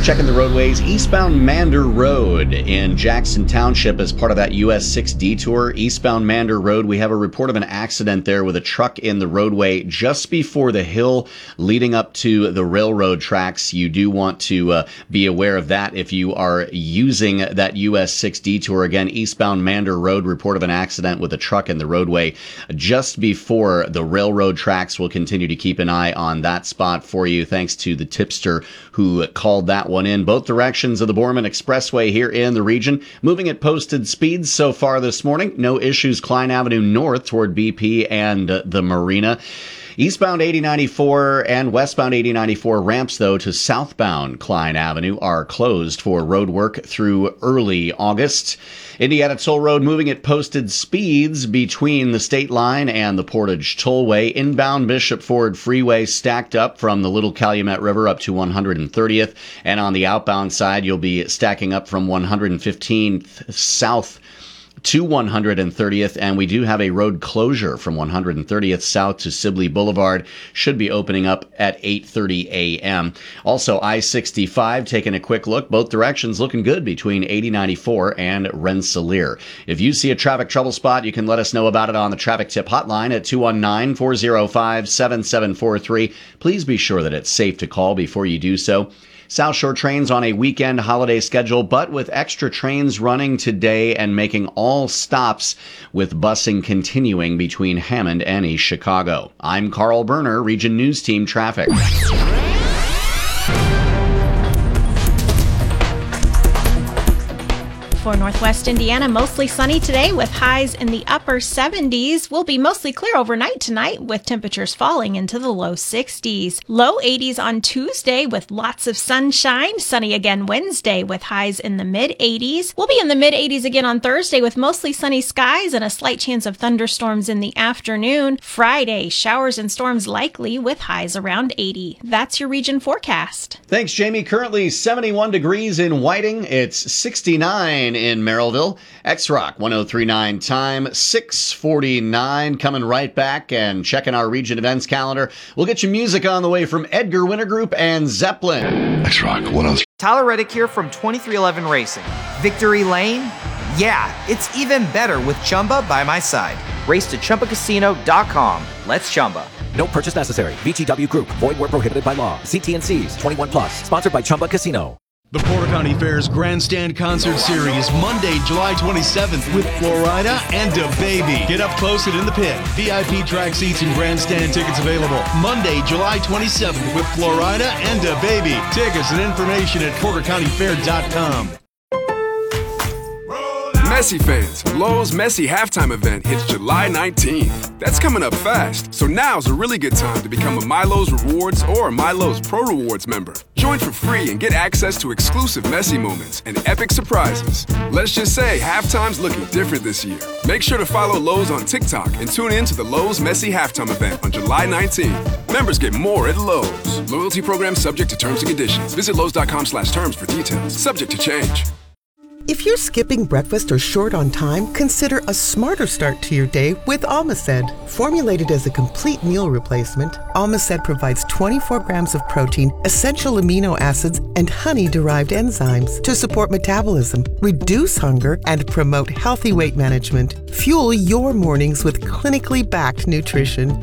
Checking the roadways, eastbound Mander Road in Jackson Township as part of that US 6 detour. Eastbound Mander Road, we have a report of an accident there with a truck in the roadway just before the hill leading up to the railroad tracks. You do want to be aware of that if you are using that US 6 detour. Again, eastbound Mander Road, report of an accident with a truck in the roadway just before the railroad tracks. We'll continue to keep an eye on that spot for you, thanks to the tipster who called that one in. Both directions of the Borman Expressway here in the region moving at posted speeds so far this morning. No issues Klein Avenue North toward BP and the Marina. Eastbound 8094 and westbound 8094 ramps, though, to southbound Klein Avenue are closed for road work through early August. Indiana Toll Road moving at posted speeds between the state line and the Portage Tollway. Inbound Bishop Ford Freeway stacked up from the Little Calumet River up to 130th. And on the outbound side, you'll be stacking up from 115th south to 130th, and we do have a road closure from 130th south to Sibley Boulevard. Should be opening up at 8:30 a.m. Also, I-65, taking a quick look. Both directions looking good between 8094 and Rensselaer. If you see a traffic trouble spot, you can let us know about it on the traffic tip hotline at 219-405-7743. Please be sure that it's safe to call before you do so. South Shore trains on a weekend holiday schedule, but with extra trains running today and making all stops, with busing continuing between Hammond and East Chicago. I'm Carl Berner, Region News Team Traffic. For Northwest Indiana, mostly sunny today with highs in the upper 70s. We'll be mostly clear overnight tonight with temperatures falling into the low 60s. Low 80s on Tuesday with lots of sunshine. Sunny again Wednesday with highs in the mid 80s. We'll be in the mid 80s again on Thursday with mostly sunny skies and a slight chance of thunderstorms in the afternoon. Friday, showers and storms likely with highs around 80. That's your region forecast. Thanks, Jamie. Currently 71 degrees in Whiting. It's 69 in Merrillville. X-Rock 103.9 time, 6:49. Coming right back and checking our region events calendar. We'll get you music on the way from Edgar Winter Group and Zeppelin. X-Rock 103. Tyler Reddick here from 2311 Racing. Victory Lane? Yeah, it's even better with Chumba by my side. Race to ChumbaCasino.com. Let's Chumba. No purchase necessary. VGW Group. Void where prohibited by law. See T&Cs. 21 plus. Sponsored by Chumba Casino. The Porter County Fair's Grandstand Concert Series, Monday, July 27th with Florida and DaBaby. Get up close and in the pit. VIP track seats and grandstand tickets available. Monday, July 27th with Florida and DaBaby. Tickets and information at PorterCountyFair.com. Messi fans, Lowe's Messi halftime event hits July 19th. That's coming up fast, so now's a really good time to become a MyLowe's Rewards or MyLowe's Pro Rewards member. Join for free and get access to exclusive Messi moments and epic surprises. Let's just say halftime's looking different this year. Make sure to follow Lowe's on TikTok and tune in to the Lowe's Messi halftime event on July 19th. Members get more at Lowe's. Loyalty program subject to terms and conditions. Visit Lowe's.com/terms for details. Subject to change. If you're skipping breakfast or short on time, consider a smarter start to your day with Almaced. Formulated as a complete meal replacement, Almaced provides 24 grams of protein, essential amino acids, and honey-derived enzymes to support metabolism, reduce hunger, and promote healthy weight management. Fuel your mornings with clinically backed nutrition.